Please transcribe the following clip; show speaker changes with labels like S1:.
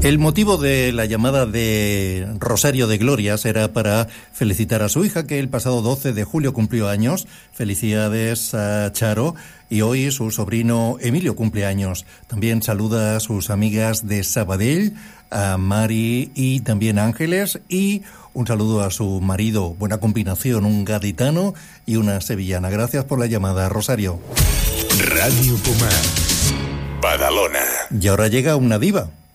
S1: El motivo de la llamada de Rosario de Glorias era para felicitar a su hija, que el pasado 12 de julio cumplió años. Felicidades a Charo. Y hoy su sobrino Emilio cumple años. También saluda a sus amigas de Sabadell, a Mari y también a Ángeles. Y un saludo a su marido. Buena combinación, un gaditano y una sevillana. Gracias por la llamada, Rosario.
S2: Radio Pomar, Badalona.
S1: Y ahora llega una diva.